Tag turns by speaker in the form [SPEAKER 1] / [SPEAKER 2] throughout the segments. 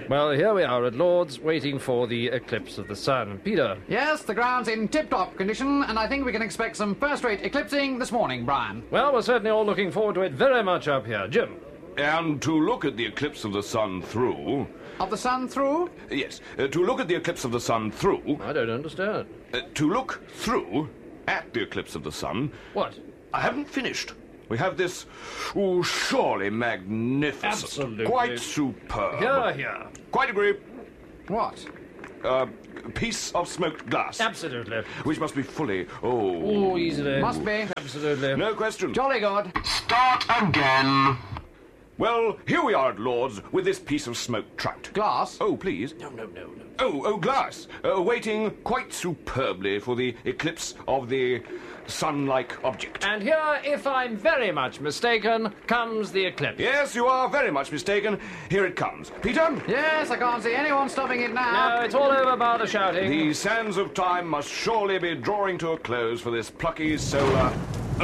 [SPEAKER 1] Well, here we are at Lord's, waiting for the eclipse of the sun. Peter.
[SPEAKER 2] Yes, the ground's in tip-top condition, and I think we can expect some first-rate eclipsing this morning, Brian.
[SPEAKER 1] Well, we're certainly all looking forward to it very much up here. Jim.
[SPEAKER 3] And to look at the eclipse of the sun through...
[SPEAKER 2] Of the sun through?
[SPEAKER 3] Yes, to look at the eclipse of the sun through...
[SPEAKER 1] I don't understand.
[SPEAKER 3] To look through at the eclipse of the sun...
[SPEAKER 1] What?
[SPEAKER 3] I haven't finished. We have this, surely magnificent.
[SPEAKER 1] Absolutely.
[SPEAKER 3] Quite superb.
[SPEAKER 1] Here.
[SPEAKER 3] Quite agree.
[SPEAKER 2] What?
[SPEAKER 3] Piece of smoked glass.
[SPEAKER 1] Absolutely.
[SPEAKER 3] Which must be fully...
[SPEAKER 1] Oh, easily.
[SPEAKER 2] Must be.
[SPEAKER 1] Absolutely.
[SPEAKER 3] No question.
[SPEAKER 2] Jolly good.
[SPEAKER 3] Start again. Well, here we are at Lord's with this piece of smoked trout.
[SPEAKER 2] Glass?
[SPEAKER 3] Oh, please.
[SPEAKER 1] No.
[SPEAKER 3] Oh, glass. Waiting quite superbly for the eclipse of the sun-like object.
[SPEAKER 1] And here, if I'm very much mistaken, comes the eclipse.
[SPEAKER 3] Yes, you are very much mistaken. Here it comes. Peter?
[SPEAKER 2] Yes, I can't see anyone stopping it now.
[SPEAKER 1] No, it's all over bar the shouting.
[SPEAKER 3] The sands of time must surely be drawing to a close for this plucky solar...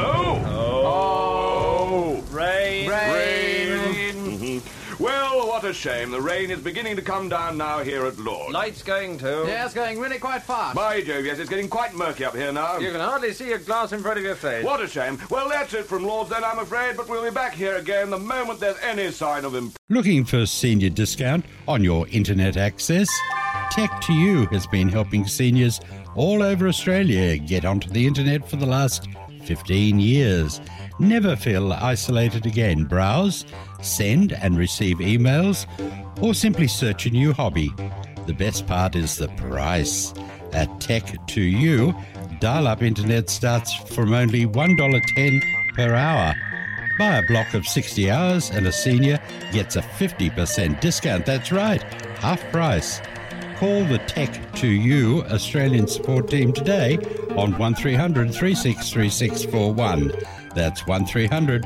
[SPEAKER 3] Oh!
[SPEAKER 1] Rain.
[SPEAKER 3] Rain. Well, what a shame. The rain is beginning to come down now here at Lord's.
[SPEAKER 1] Light's going too.
[SPEAKER 2] Yes, going really quite fast.
[SPEAKER 3] By Jove, yes, it's getting quite murky up here now.
[SPEAKER 1] You can hardly see a glass in front of your face.
[SPEAKER 3] What a shame. Well, that's it from Lord's then, I'm afraid, but we'll be back here again the moment there's any sign of him.
[SPEAKER 4] Looking for a senior discount on your internet access? Tech2U has been helping seniors all over Australia get onto the internet for the last 15 years. Never feel isolated again. Browse, send and receive emails, or simply search a new hobby. The best part is the price. At Tech2U, dial-up internet starts from only $1.10 per hour. Buy a block of 60 hours and a senior gets a 50% discount. That's right, half price. Call the Tech2U Australian support team today on 1300 363641. That's 1300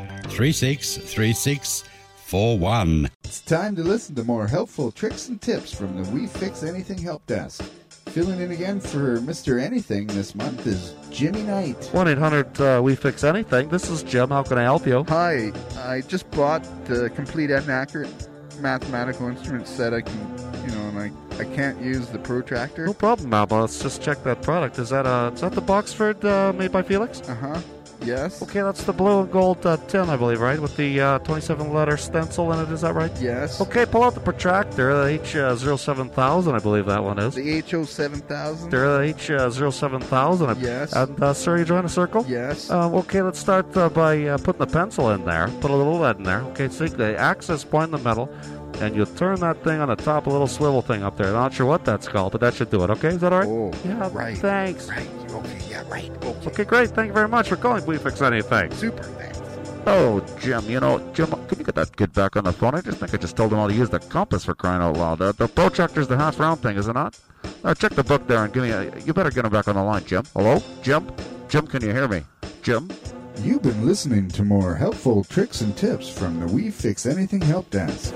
[SPEAKER 4] 363641.
[SPEAKER 5] It's time to listen to more helpful tricks and tips from the We Fix Anything Help Desk. Filling in again for Mr. Anything this month is Jimmy Knight.
[SPEAKER 6] 1-800-WE-FIX-ANYTHING. This is Jim. How can I help you?
[SPEAKER 7] Hi, I just bought the complete and accurate mathematical instrument set. I I can't use the protractor.
[SPEAKER 6] No problem, Alba. Let's just check that product. Is that the Boxford made by Felix?
[SPEAKER 7] Yes.
[SPEAKER 6] Okay, that's the blue and gold tin, I believe, right? With the 27-letter stencil in it, is that right?
[SPEAKER 7] Yes.
[SPEAKER 6] Okay, pull out the protractor, the H07000, I believe that one is.
[SPEAKER 7] The HO7000?
[SPEAKER 6] The H07000.
[SPEAKER 7] Yes.
[SPEAKER 6] And, sir, you drawing a circle?
[SPEAKER 7] Yes.
[SPEAKER 6] Okay, let's start by putting the pencil in there. Put a little lead in there. Okay, see the axis point in the middle, and you turn that thing on the top, a little swivel thing up there. I'm not sure what that's called, but that should do it, okay? Is that all right?
[SPEAKER 7] Oh,
[SPEAKER 6] yeah,
[SPEAKER 7] right.
[SPEAKER 6] Thanks.
[SPEAKER 7] Right. Okay, yeah, right. Okay.
[SPEAKER 6] Okay, great. Thank you very much for calling. We Fix Anything.
[SPEAKER 7] Super, thanks.
[SPEAKER 6] Oh, Jim, Jim, can you get that kid back on the phone? I just told him how to use the compass for crying out loud. The protractor's the half-round thing, is it not? Check the book there and give me you better get him back on the line, Jim. Hello? Jim? Jim, can you hear me? Jim?
[SPEAKER 5] You've been listening to more helpful tricks and tips from the We Fix Anything Help Desk.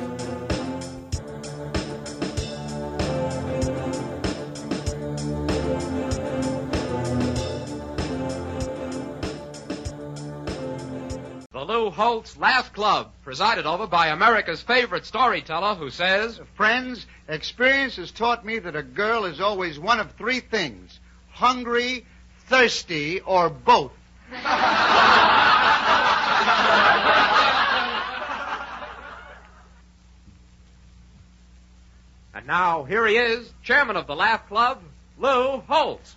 [SPEAKER 8] The Lou Holtz Laugh Club, presided over by America's favorite storyteller who says,
[SPEAKER 9] Friends, experience has taught me that a girl is always one of three things: hungry, thirsty, or both.
[SPEAKER 8] And now, here he is, chairman of the Laugh Club, Lou Holtz.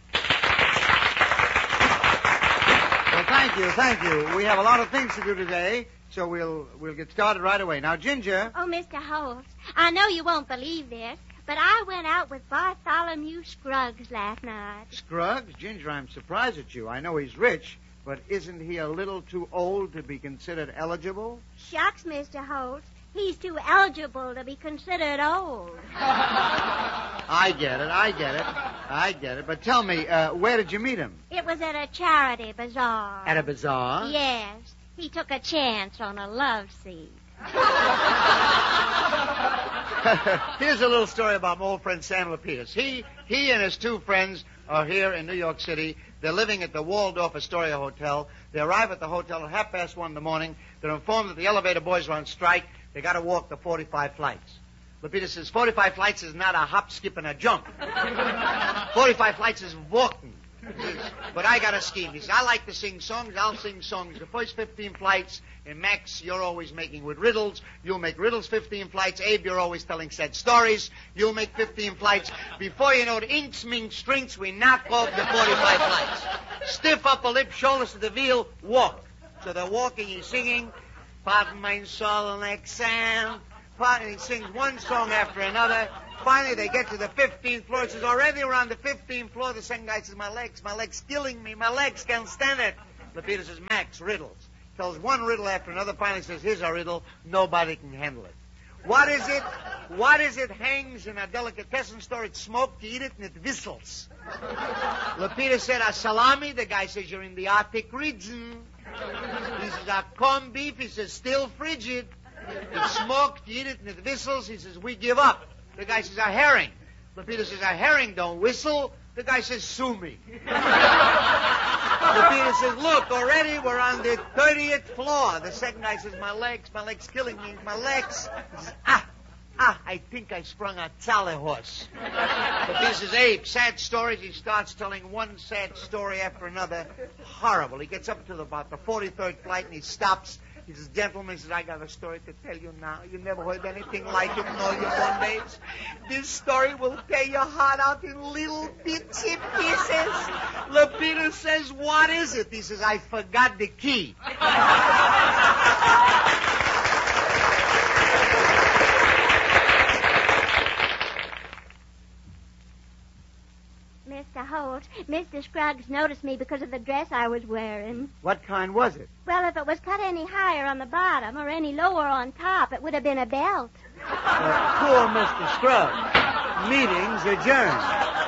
[SPEAKER 9] Well, thank you. We have a lot of things to do today, so we'll get started right away. Now, Ginger.
[SPEAKER 10] Oh, Mr. Holtz, I know you won't believe this, but I went out with Bartholomew Scruggs last night.
[SPEAKER 9] Scruggs? Ginger, I'm surprised at you. I know he's rich, but isn't he a little too old to be considered eligible?
[SPEAKER 10] Shucks, Mr. Holtz. He's too eligible to be considered old.
[SPEAKER 9] I get it. But tell me, where did you meet him?
[SPEAKER 10] It was at a charity bazaar.
[SPEAKER 9] At a bazaar?
[SPEAKER 10] Yes. He took a chance on a love seat.
[SPEAKER 9] Here's a little story about my old friend Sam Lapidus. He and his two friends are here in New York City. They're living at the Waldorf Astoria Hotel. They arrive at the hotel at 1:30 in the morning. They're informed that the elevator boys are on strike. They got to walk the 45 flights. Lapidus says 45 flights is not a hop, skip, and a jump. 45 flights is walking. But I got a scheme. He says, I like to sing songs. I'll sing songs. The first 15 flights, and Max, you're always making with riddles. You'll make riddles 15 flights. Abe, you're always telling sad stories. You'll make 15 flights. Before you know it, inks, minks, strings, we knock off the 45 flights. Stiff upper lip, shoulders to the wheel, walk. So they're walking, he's singing, Pardon my soul and exam. He sings one song after another. Finally, they get to the 15th floor. He says, already around the 15th floor, the second guy says, my leg's killing me. My legs can't stand it. Lapidus says, Max, riddles. Tells one riddle after another. Finally says, here's a riddle. Nobody can handle it. What is it? What is it hangs in a delicatessen store? It's smoked, you eat it, and it whistles. Lapidus said, a salami. The guy says, you're in the Arctic region. He says, a corned beef. He says, still frigid. It's smoked, you eat it, and it whistles. He says, we give up. The guy says, a herring. Lapidus says, a herring don't whistle. The guy says, sue me. Lapidus says, look, already we're on the 30th floor. The second guy says, my leg's killing me. My legs. He says, I think I sprung a tally horse. Lapidus says, Abe, sad stories. He starts telling one sad story after another. Horrible. He gets up to about the 43rd flight and he stops. He says, gentlemen, he says, I got a story to tell you now. You never heard anything like it in all your born days. This story will tear your heart out in little bitsy pieces. Lapidus says, what is it? He says, I forgot the key.
[SPEAKER 10] Mr. Holt, Mr. Scruggs noticed me because of the dress I was wearing.
[SPEAKER 9] What kind was it?
[SPEAKER 10] Well, if it was cut any higher on the bottom or any lower on top, it would have been a belt.
[SPEAKER 9] Poor Mr. Scruggs. Meeting's adjourned.